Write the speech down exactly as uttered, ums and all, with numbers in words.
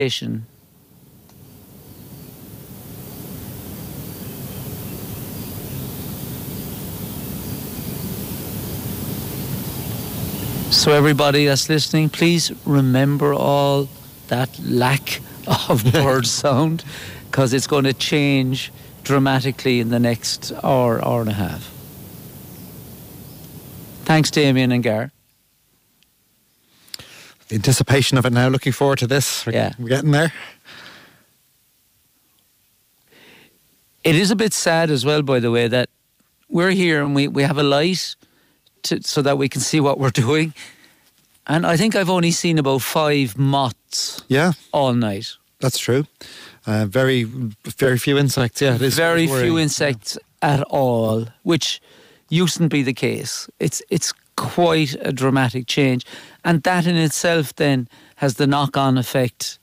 So everybody that's listening, please remember all that lack of bird sound, because it's going to change dramatically in the next hour, hour and a half. Thanks, Damien and Gar. The anticipation of it now, looking forward to this. We're, yeah. we're getting there. It is a bit sad as well, by the way, that we're here and we, we have a light to, so that we can see what we're doing. And I think I've only seen about five moths yeah. all night. That's true. Uh, very, very few insects, yeah. It is very worrying. few insects yeah. at all, which usedn't be the case. It's it's quite a dramatic change. And that in itself then has the knock-on effect